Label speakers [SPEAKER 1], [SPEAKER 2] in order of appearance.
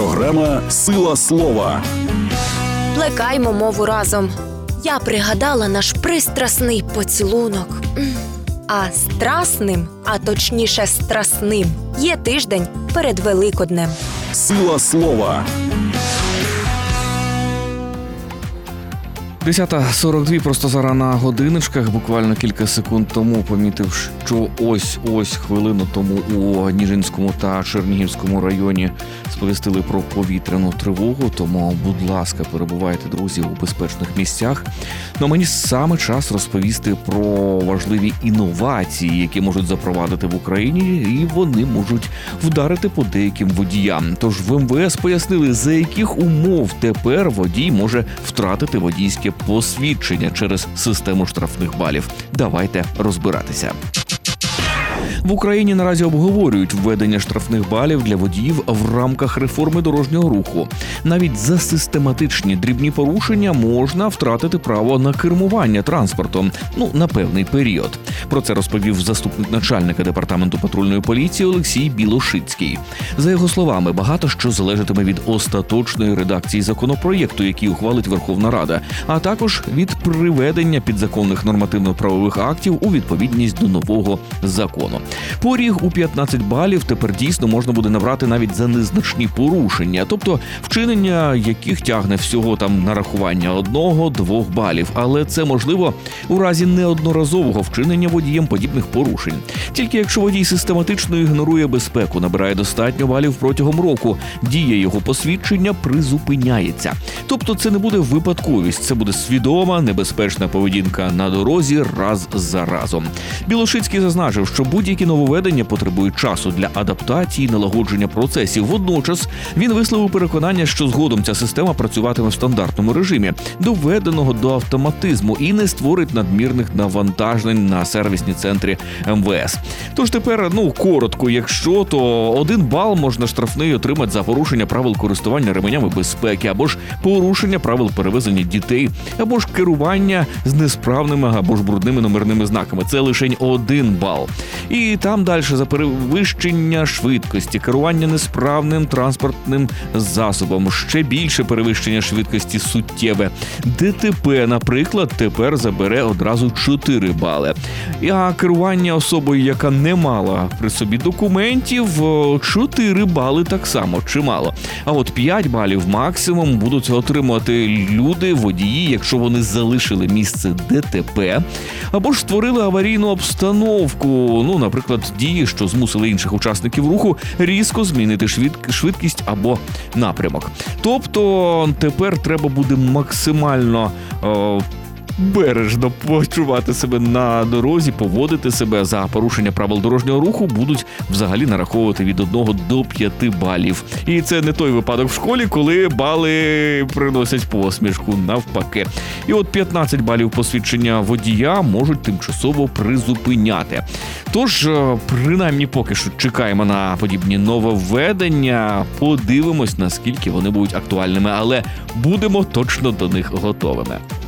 [SPEAKER 1] Програма «Сила слова».
[SPEAKER 2] Плекаймо мову разом. Я пригадала наш пристрасний поцілунок. А страсним, а точніше страсним, є тиждень перед Великоднем.
[SPEAKER 1] «Сила слова».
[SPEAKER 3] 10:42, просто зараз на годиночках, буквально кілька секунд тому помітив, що ось хвилину тому у Ніжинському та Чернігівському районі сповістили про повітряну тривогу, тому, будь ласка, перебувайте, друзі, у безпечних місцях. Ну, мені саме час розповісти про важливі інновації, які можуть запровадити в Україні, і вони можуть вдарити по деяким водіям. Тож в МВС пояснили, за яких умов тепер водій може втратити водійське посвідчення через систему штрафних балів. Давайте розбиратися. В Україні наразі обговорюють введення штрафних балів для водіїв в рамках реформи дорожнього руху. Навіть за систематичні дрібні порушення можна втратити право на кермування транспортом, на певний період. Про це розповів заступник начальника департаменту патрульної поліції Олексій Білошицький. За його словами, багато що залежатиме від остаточної редакції законопроєкту, який ухвалить Верховна Рада, а також від приведення підзаконних нормативно-правових актів у відповідність до нового закону. Поріг у 15 балів тепер дійсно можна буде набрати навіть за незначні порушення, тобто вчинення яких тягне всього нарахування 1-2 балів. Але це можливо у разі неодноразового вчинення водієм подібних порушень. Тільки якщо водій систематично ігнорує безпеку, набирає достатньо балів протягом року, дія його посвідчення призупиняється. Тобто це не буде випадковість, це буде свідома, небезпечна поведінка на дорозі раз за разом. Білошицький зазначив, що будь-які нововведення потребують часу для адаптації і налагодження процесів. Водночас він висловив переконання, що згодом ця система працюватиме в стандартному режимі, доведеного до автоматизму, і не створить надмірних навантажень на сервісні центри МВС. Тож тепер, коротко, якщо, то 1 бал можна штрафний отримати за порушення правил користування ременями безпеки, або ж порушення правил перевезення дітей, або ж керування з несправними або ж брудними номерними знаками. Це лише 1 бал. І там далі за перевищення швидкості, керування несправним транспортним засобом, ще більше перевищення швидкості суттєве. ДТП, наприклад, тепер забере одразу 4 бали. А керування особою, яка не мала при собі документів, 4 бали так само, чимало. А от 5 балів максимум будуть отримувати люди, водії, якщо вони залишили місце ДТП, або ж створили аварійну обстановку, наприклад, дії, що змусили інших учасників руху різко змінити швидкість або напрямок. Тобто тепер треба буде максимально бережно почувати себе на дорозі, поводити себе. За порушення правил дорожнього руху будуть взагалі нараховувати від 1 до 5 балів. І це не той випадок в школі, коли бали приносять посмішку, навпаки. І от 15 балів посвідчення водія можуть тимчасово призупиняти. Тож, принаймні поки що чекаємо на подібні нововведення, подивимось, наскільки вони будуть актуальними, але будемо точно до них готовими.